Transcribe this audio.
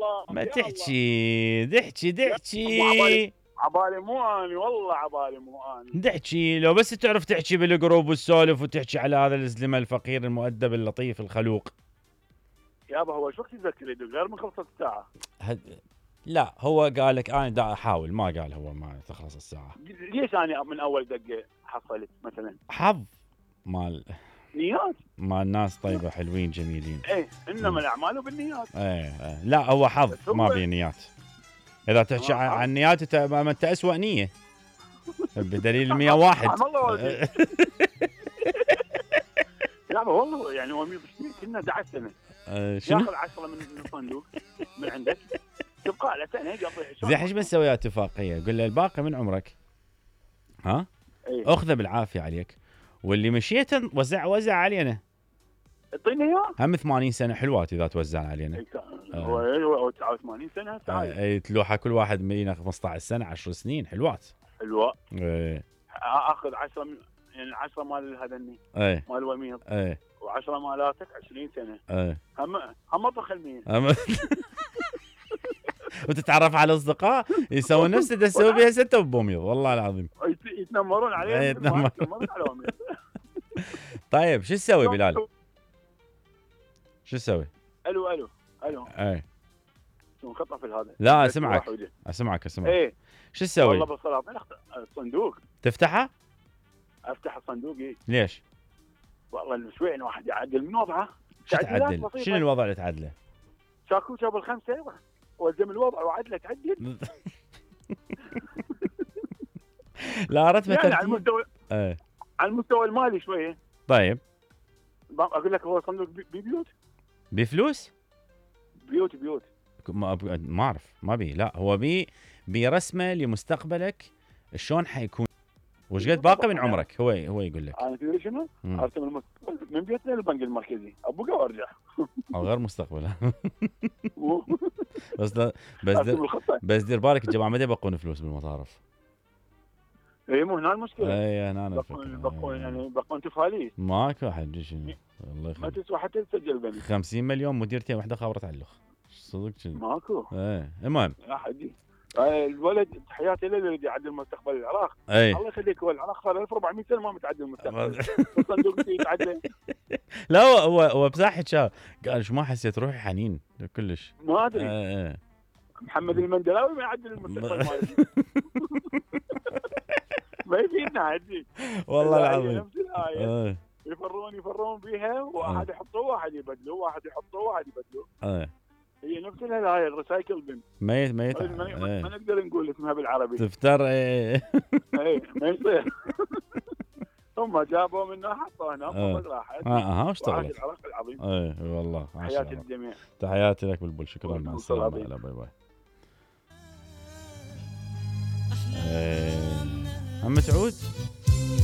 ما يا تحكي دحكي الله. دحكي عبالي مو اني والله، عبالي مو اني. دحكي لو بس تعرف تحكي بالجروب والسولف وتحكي على هذا الزلمه الفقير المؤدب اللطيف الخلوق. يابا هو شو وقت يذكر غير من خلصت الساعه؟ لا هو قال لك انا دا احاول، ما قال هو ما تخلص الساعه. ليش انا من اول دقه حصلت مثلا؟ حظ مال نيات. مال ناس طيبه حلوين جميلين. ايه انما الاعمال بالنيات. ايه لا هو حظ بس هو- ما بيه نيات. اذا تحكي حظ. عن نيات انت اسوء نيه بدليل 101. رحم الله والديك. يابا والله يعني هو كنا 11 سنه شنو؟ ياخذ 10 من الصندوق من عندك، تبقى له سنه يقضي. زين ايش بنسوي اتفاقيه؟ قول له الباقي من عمرك ها ايه اخذه بالعافيه عليك، واللي مشيته وزع علينا. اعطيني اياه. هم 80 سنه حلوات اذا توزع علينا. هو 89 سنه تعال. اي تلوحه كل واحد مينا 15 سنه 10 سنين حلوات. حلوه. ايه اخذ 10 من يعني 10 مال هذني ايه مال وميض، ايه و10 مالاتك 20 سنه. ايه هم اطخ المية. وتتعرف على اصدقاء يسوون نفس اللي تسوي بها ستة وبوميض والله العظيم. يتنمرون عليه. يتنمرون على وميض. طيب شو تسوي بلال؟ شو تسوي؟ الو ايه شو خطه في هذا؟ لا اسمعك ايه شو تسوي؟ والله بالصلاة الصندوق تفتحه؟ افتح الصندوق. ايه ليش؟ والله شوي واحد يعدل من وضعه. شو تعدل؟ شنو الوضع اللي تعدله؟ شاكوشه بالخمسه والزم الوضع وعدله تعدل. لا رتبه يعني ترتيب. على المستوى المالي شويه. طيب اقول لك هو صندوق ببيوت. بفلوس؟ بيوت ما اعرف ما بي. لا هو برسمه لمستقبلك شلون حيكون وش قد باقي من عمرك. هو يقول لك انا تدري شنو؟ ارسم المستقبل من بيتنا للبنك المركزي ابقى وارجع. او غير مستقبل. بس دير بالك الجماعه ما يبقون فلوس بالمصارف. اي مو هنا المشكله. اي هنا بقون تفاليس. ماكو احد شنو الله ما تسوى حتى تسجل بني. 50 مليون مديرتين واحده خابره علخ صدق كذي ماكو. ايه المهم يا حدي الولد تحياتي له اللي يعدل مستقبل العراق. اي الله يخليك هو العراق صار 1400 سنه ما متعدل المستقبل. الصندوق يتعدل. لا هو بصح قال ايش ما حسيت روحي حنين كلش ما ادري. محمد المندلاوي ما يعدل المستقبل مالي. ما يفيدنا عدي والله العظيم. نفس الآية. يفرون بيها واحد يحطوه واحد يبدلوه واحد يحطوه واحد يبدلوه. هي نفس الهاي الريسايكل بن ما نقدر نقول اسمها بالعربي تفتر. ايه ما يصير. هم جابوا منها حطوا هنا فقط راحت. واشتغلت العراق العظيم. اي والله تحياتي للجميع. تحياتي لك بلبل. شكرا مع السلامه. باي باي. عم سعود